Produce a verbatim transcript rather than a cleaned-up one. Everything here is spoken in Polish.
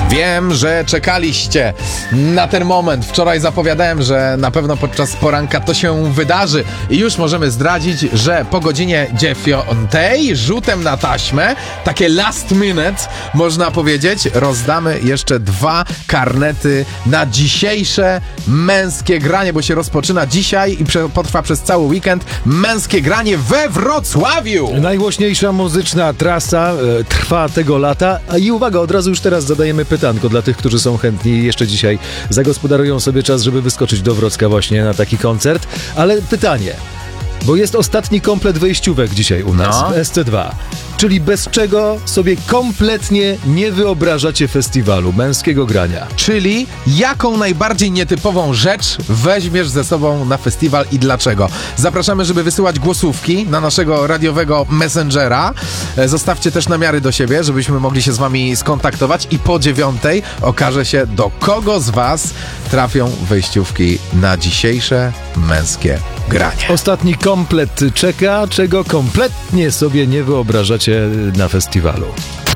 Wiem, że czekaliście na ten moment. Wczoraj zapowiadałem, że na pewno podczas poranka to się wydarzy i już możemy zdradzić, że po godzinie dziewiątej rzutem na taśmę, takie last minute można powiedzieć, rozdamy jeszcze dwa karnety na dzisiejsze męskie granie, bo się rozpoczyna dzisiaj i prze- potrwa przez cały weekend męskie granie we Wrocławiu. Najgłośniejsza muzyczna trasa e, trwa tego lata. A i uwaga, od razu już teraz zadajemy pytanko dla tych, którzy są chętni i jeszcze dzisiaj zagospodarują sobie czas, żeby wyskoczyć do Wrocka właśnie na taki koncert. Ale pytanie, bo jest ostatni komplet wejściówek dzisiaj u nas No. w S C dwa. Czyli bez czego sobie kompletnie nie wyobrażacie festiwalu męskiego grania. Czyli jaką najbardziej nietypową rzecz weźmiesz ze sobą na festiwal i dlaczego? Zapraszamy, żeby wysyłać głosówki na naszego radiowego Messengera. E, Zostawcie też namiary do siebie, żebyśmy mogli się z wami skontaktować i po dziewiątej okaże się, do kogo z was trafią wejściówki na dzisiejsze męskie granie. Ostatni komplet czeka, czego kompletnie sobie nie wyobrażacie na festiwalu.